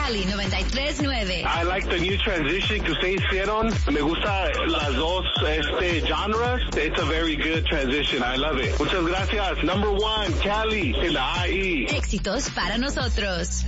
Cali 93.9. I like the new transition que ustedes hicieron. Me gusta las dos genres. It's a very good transition. I love it. Muchas gracias. Number one, Cali, en la IE. Éxitos para nosotros.